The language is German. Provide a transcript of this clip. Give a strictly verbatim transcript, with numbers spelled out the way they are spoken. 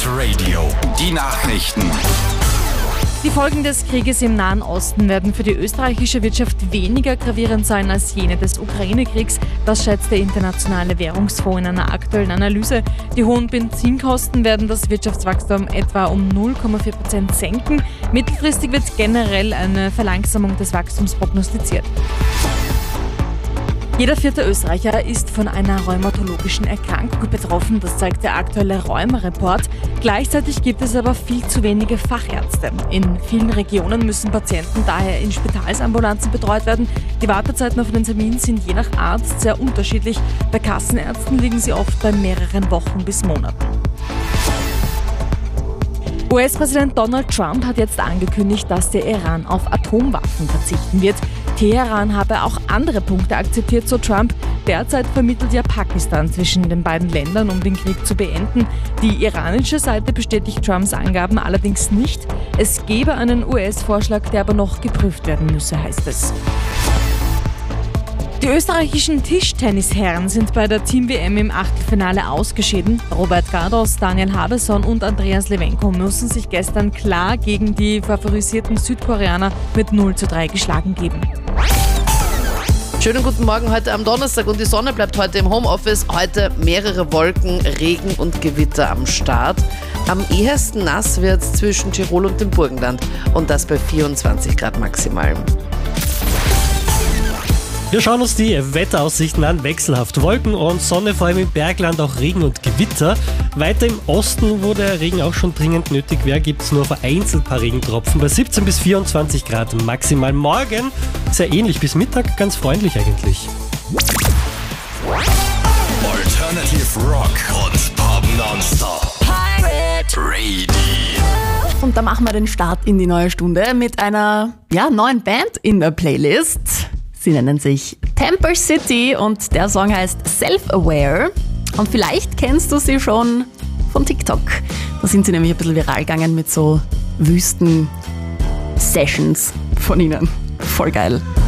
Hit Radio. Die Nachrichten. Die Folgen des Krieges im Nahen Osten werden für die österreichische Wirtschaft weniger gravierend sein als jene des Ukraine-Kriegs. Das schätzt der Internationale Währungsfonds in einer aktuellen Analyse. Die hohen Benzinkosten werden das Wirtschaftswachstum etwa um null Komma vier Prozent senken. Mittelfristig wird generell eine Verlangsamung des Wachstums prognostiziert. Jeder vierte Österreicher ist von einer rheumatologischen Erkrankung betroffen, das zeigt der aktuelle Rheuma-Report. Gleichzeitig gibt es aber viel zu wenige Fachärzte. In vielen Regionen müssen Patienten daher in Spitalsambulanzen betreut werden. Die Wartezeiten auf den Termin sind je nach Arzt sehr unterschiedlich. Bei Kassenärzten liegen sie oft bei mehreren Wochen bis Monaten. U S-Präsident Donald Trump hat jetzt angekündigt, dass der Iran auf Atomwaffen verzichten wird. Teheran habe auch andere Punkte akzeptiert, so Trump. Derzeit vermittelt ja Pakistan zwischen den beiden Ländern, um den Krieg zu beenden. Die iranische Seite bestätigt Trumps Angaben allerdings nicht. Es gebe einen U S-Vorschlag, der aber noch geprüft werden müsse, heißt es. Die österreichischen Tischtennisherren sind bei der Team-W M im Achtelfinale ausgeschieden. Robert Gardos, Daniel Habeson und Andreas Lewenko müssen sich gestern klar gegen die favorisierten Südkoreaner mit null zu drei geschlagen geben. Schönen guten Morgen heute am Donnerstag und die Sonne bleibt heute im Homeoffice. Heute mehrere Wolken, Regen und Gewitter am Start. Am ehesten nass wird es zwischen Tirol und dem Burgenland und das bei vierundzwanzig Grad maximal. Wir schauen uns die Wetteraussichten an. Wechselhaft Wolken und Sonne, vor allem im Bergland auch Regen und Gewitter. Weiter im Osten, wo der Regen auch schon dringend nötig wäre, gibt es nur vereinzelt ein paar Regentropfen bei siebzehn bis vierundzwanzig Grad maximal. Morgen sehr ähnlich bis Mittag, ganz freundlich eigentlich. Alternative Rock und Pop nonstop. Pirate Radio. Und da machen wir den Start in die neue Stunde mit einer ja, neuen Band in der Playlist. Sie nennen sich Temple City und der Song heißt Self-Aware. Und vielleicht kennst du sie schon von TikTok. Da sind sie nämlich ein bisschen viral gegangen mit so Wüsten-Sessions von ihnen. Voll geil.